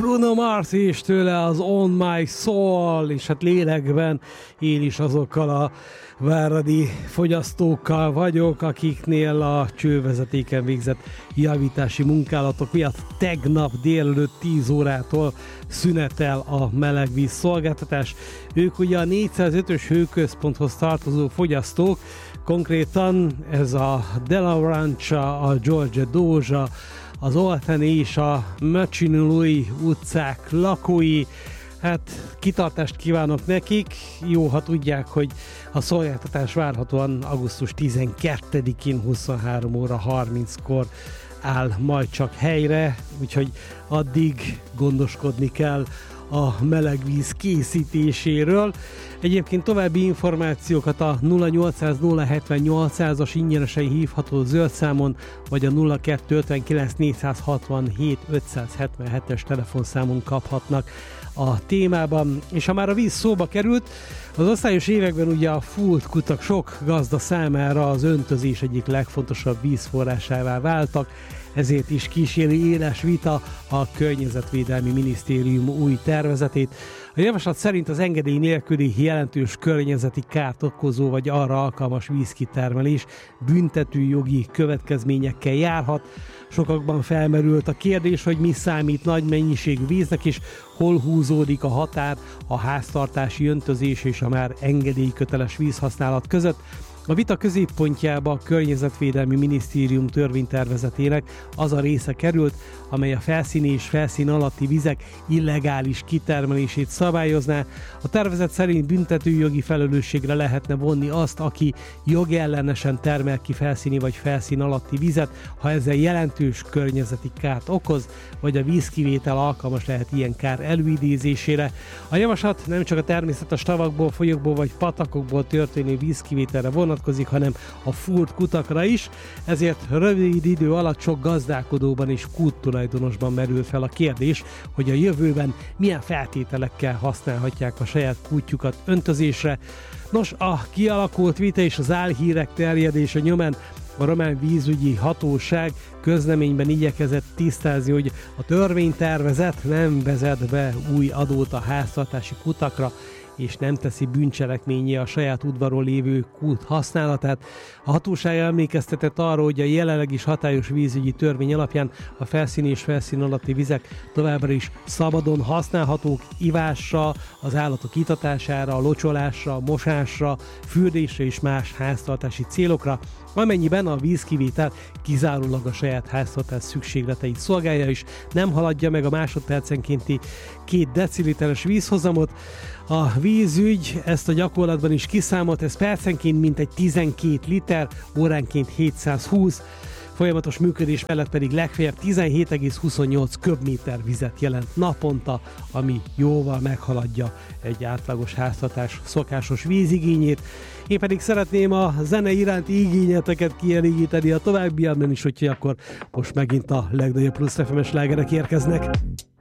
Bruno Mars és tőle az On My Soul, és hát lélekben én is azokkal a váradi fogyasztókkal vagyok, akiknél a csővezetéken végzett javítási munkálatok miatt tegnap délelőtt 10 órától szünetel a melegvíz szolgáltatás. Ők ugye a 405-ös hőközponthoz tartozó fogyasztók, konkrétan ez a Delarancha, a George Doja, az Olten és a Machinului utcák lakói. Hát kitartást kívánok nekik, jó, ha tudják, hogy a szolgáltatás várhatóan augusztus 12-én 23 óra 30-kor áll majd csak helyre, úgyhogy addig gondoskodni kell a melegvíz készítéséről. Egyébként további információkat a 0800 070 800-as ingyenesen hívható zöld számon, vagy a 0259 467 577-es telefonszámon kaphatnak a témában. És ha már a víz szóba került, az osztályos években ugye a fúlt kutak sok gazda számára az öntözés egyik legfontosabb vízforrásává váltak, ezért is kíséri éles vita a Környezetvédelmi Minisztérium új tervezetét. A javaslat szerint az engedély nélküli jelentős környezeti kárt okozó vagy arra alkalmas vízkitermelés büntető jogi következményekkel járhat. Sokakban felmerült a kérdés, hogy mi számít nagy mennyiségű víznek, és hol húzódik a határ a háztartási öntözés és a már engedélyköteles vízhasználat között. A vita középpontjába a Környezetvédelmi Minisztérium törvénytervezetének az a része került, amely a felszíni és felszín alatti vizek illegális kitermelését szabályozná. A tervezet szerint büntetőjogi felelősségre lehetne vonni azt, aki jogellenesen termel ki felszíni vagy felszín alatti vizet, ha ezzel jelentős környezeti kárt okoz, vagy a vízkivétel alkalmas lehet ilyen kár előidézésére. A javaslat nem csak a természetes tavakból, folyókból vagy patakokból történő vízkivételre vonatkozik, hanem a fúrt kutakra is, ezért rövid idő alatt sok gazdálkodóban és kúttulajdonosban merül fel a kérdés, hogy a jövőben milyen feltételekkel használhatják a saját kútjukat öntözésre. Nos, a kialakult vita és az álhírek terjedése nyomán a román vízügyi hatóság közleményben igyekezett tisztázni, hogy a törvénytervezet nem vezet be új adót a háztartási kutakra, és nem teszi bűncselekménnyé a saját udvaron lévő kút használatát. A hatóság emlékeztetett arra, hogy a jelenleg is hatályos vízügyi törvény alapján a felszíni és felszín alatti vizek továbbra is szabadon használhatók ivásra, az állatok itatására, locsolásra, mosásra, fürdésre és más háztartási célokra, amennyiben a vízkivétel kizárólag a saját háztartás szükségleteit szolgálja, és nem haladja meg a másodpercenkénti 2 deciliteres vízhozamot. A vízügy ezt a gyakorlatban is kiszámolt, ez percenként mintegy 12 liter, óránként 720, folyamatos működés mellett pedig legfeljebb 17,28 köbméter vizet jelent naponta, ami jóval meghaladja egy átlagos háztartás szokásos vízigényét. Én pedig szeretném a zene iránti igényeteket kielégíteni a továbbiakban is, úgyhogy akkor most megint a legnagyobb Plusz FM-es slágerek érkeznek.